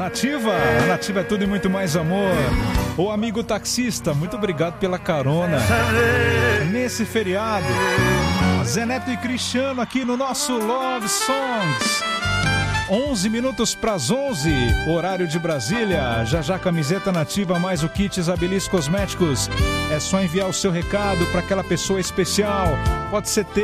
Nativa, a Nativa é tudo e muito mais amor. O amigo taxista, muito obrigado pela carona nesse feriado. Zé Neto e Cristiano aqui no nosso Love Songs. 11 minutos para as 11, horário de Brasília. Já já camiseta Nativa mais o kit Isabilis Cosméticos. É só enviar o seu recado para aquela pessoa especial. Pode ser